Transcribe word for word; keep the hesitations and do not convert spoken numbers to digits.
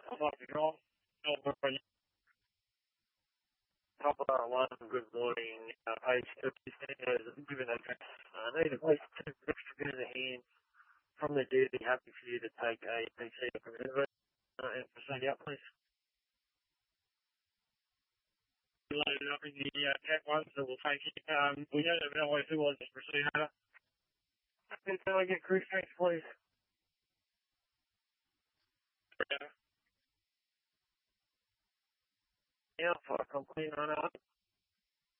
I'd like to draw. Papa one, good morning. Uh, page fifty has given address. I uh, need at least two extra bit in the hand from the duty. Happy for you to take a P C from it uh, and proceed out, please. Loaded up in the uh, cat one, so we'll take it. Um, we don't have no idea who was this proceed over. Can I get crew strength, please? Yeah, for a complete run up.